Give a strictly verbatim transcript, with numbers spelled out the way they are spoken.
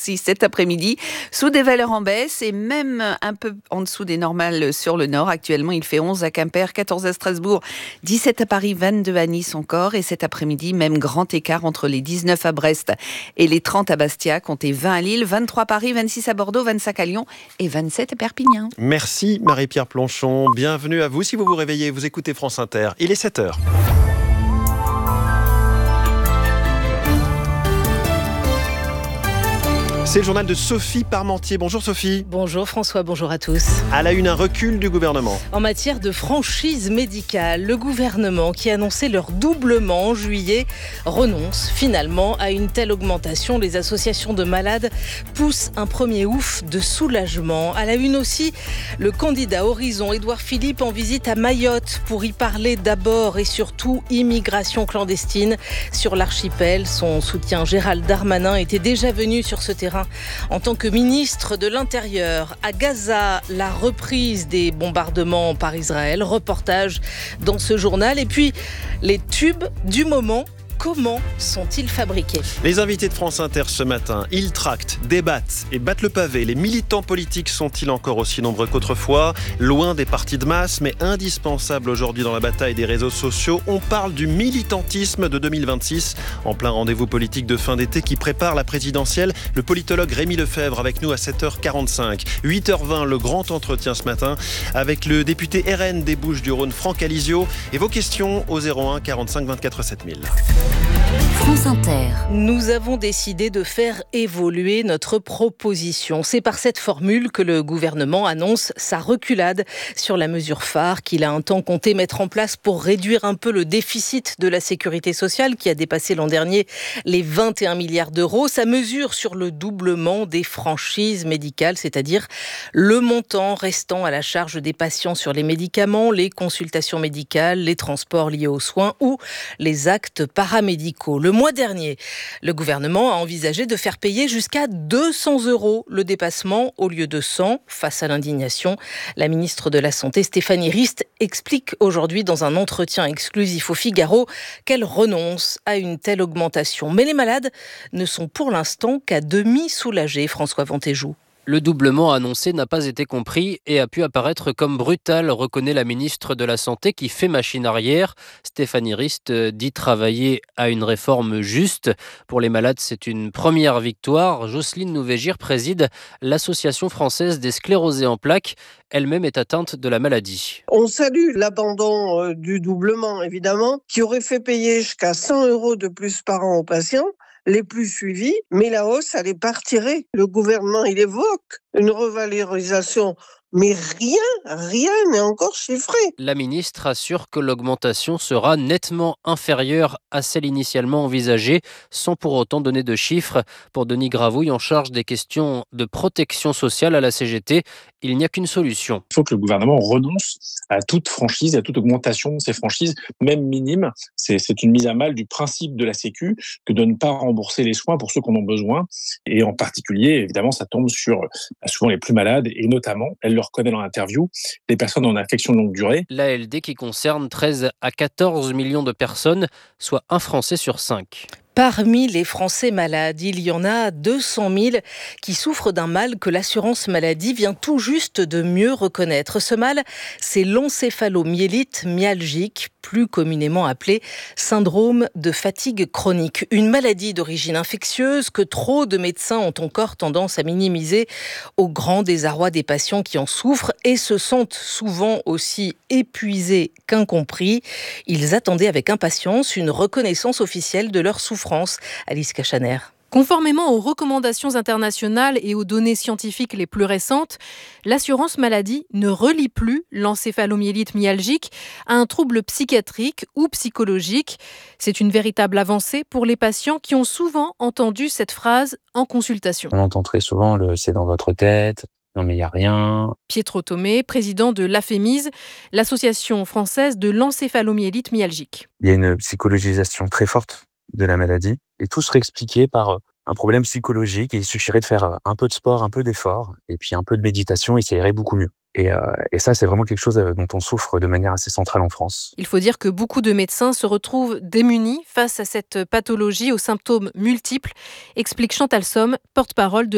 aussi cet après-midi, sous des valeurs en baisse et même un peu en dessous des normales sur le nord. Actuellement, il fait onze à Quimper, quatorze à Strasbourg, dix-sept à Paris, vingt-deux à Nice encore. Et cet après-midi, même grand écart entre les dix-neuf à Brest et les trente à Bastia. Comptez vingt à Lille, vingt-trois à Paris, vingt-six à Bordeaux, vingt-cinq à Lyon et vingt-sept à Perpignan. Merci Marie-Pierre Planchon. Bienvenue à vous. Si vous vous réveillez, vous écoutez France Inter. Il est sept heures. C'est le journal de Sophie Parmentier. Bonjour Sophie. Bonjour François, bonjour à tous. À la une, un recul du gouvernement. En matière de franchise médicale, le gouvernement qui annonçait leur doublement en juillet renonce finalement à une telle augmentation. Les associations de malades poussent un premier ouf de soulagement. À la une aussi, le candidat Horizon, Édouard Philippe, en visite à Mayotte pour y parler d'abord et surtout immigration clandestine sur l'archipel. Son soutien Gérald Darmanin était déjà venu sur ce terrain en tant que ministre de l'Intérieur. À Gaza, la reprise des bombardements par Israël. Reportage dans ce journal. Et puis, les tubes du moment. Comment sont-ils fabriqués ? Les invités de France Inter ce matin, ils tractent, débattent et battent le pavé. Les militants politiques sont-ils encore aussi nombreux qu'autrefois ? Loin des partis de masse, mais indispensables aujourd'hui dans la bataille des réseaux sociaux. On parle du militantisme de deux mille vingt-six, en plein rendez-vous politique de fin d'été qui prépare la présidentielle. Le politologue Rémi Lefebvre avec nous à sept heures quarante-cinq. huit heures vingt, le grand entretien ce matin avec le député R N des Bouches-du-Rhône, Franck Alizio. Et vos questions au zéro un quarante-cinq vingt-quatre sept mille. France Inter. Nous avons décidé de faire évoluer notre proposition. C'est par cette formule que le gouvernement annonce sa reculade sur la mesure phare qu'il a un temps compté mettre en place pour réduire un peu le déficit de la sécurité sociale qui a dépassé l'an dernier les vingt et un milliards d'euros. Sa mesure sur le doublement des franchises médicales, c'est-à-dire le montant restant à la charge des patients sur les médicaments, les consultations médicales, les transports liés aux soins ou les actes paramédicaux. Le mois dernier, le gouvernement a envisagé de faire payer jusqu'à deux cents euros le dépassement au lieu de cent. Face à l'indignation, la ministre de la Santé, Stéphanie Rist, explique aujourd'hui dans un entretien exclusif au Figaro qu'elle renonce à une telle augmentation. Mais les malades ne sont pour l'instant qu'à demi soulagés, François Ventéjou. Le doublement annoncé n'a pas été compris et a pu apparaître comme brutal, reconnaît la ministre de la Santé qui fait machine arrière. Stéphanie Rist dit travailler à une réforme juste. Pour les malades, c'est une première victoire. Jocelyne Nouvégir préside l'Association française des sclérosés en plaques. Elle-même est atteinte de la maladie. On salue l'abandon euh, du doublement, évidemment, qui aurait fait payer jusqu'à cent euros de plus par an aux patients les plus suivis, mais la hausse, elle est pas retirée. Le gouvernement, il évoque une revalorisation, mais rien, rien n'est encore chiffré. La ministre assure que l'augmentation sera nettement inférieure à celle initialement envisagée, sans pour autant donner de chiffres. Pour Denis Gravouille, en charge des questions de protection sociale à la C G T, il n'y a qu'une solution. Il faut que le gouvernement renonce à toute franchise, à toute augmentation de ces franchises, même minimes. C'est, c'est une mise à mal du principe de la Sécu que de ne pas rembourser les soins pour ceux qui en ont besoin. Et en particulier, évidemment, ça tombe sur souvent les plus malades et notamment, elle le reconnaît dans l'interview, les personnes en affection de longue durée. L'A L D qui concerne treize à quatorze millions de personnes, soit un Français sur cinq. Parmi les Français malades, il y en a deux cent mille qui souffrent d'un mal que l'assurance maladie vient tout juste de mieux reconnaître. Ce mal, c'est l'encéphalomyélite myalgique, plus communément appelé syndrome de fatigue chronique. Une maladie d'origine infectieuse que trop de médecins ont encore tendance à minimiser au grand désarroi des patients qui en souffrent et se sentent souvent aussi épuisés qu'incompris. Ils attendaient avec impatience une reconnaissance officielle de leur souffrance. Alice Cachaner. Conformément aux recommandations internationales et aux données scientifiques les plus récentes, l'assurance maladie ne relie plus l'encéphalomyélite myalgique à un trouble psychiatrique ou psychologique. C'est une véritable avancée pour les patients qui ont souvent entendu cette phrase en consultation. On entend très souvent le « c'est dans votre tête ». Non mais il n'y a rien. Pietro Tomé, président de l'AFEMIS, l'association française de l'encéphalomyélite myalgique. Il y a une psychologisation très forte de la maladie et tout serait expliqué par un problème psychologique et il suffirait de faire un peu de sport, un peu d'effort et puis un peu de méditation et ça irait beaucoup mieux. Et, euh, et ça, c'est vraiment quelque chose dont on souffre de manière assez centrale en France. Il faut dire que beaucoup de médecins se retrouvent démunis face à cette pathologie aux symptômes multiples, explique Chantal Somme, porte-parole de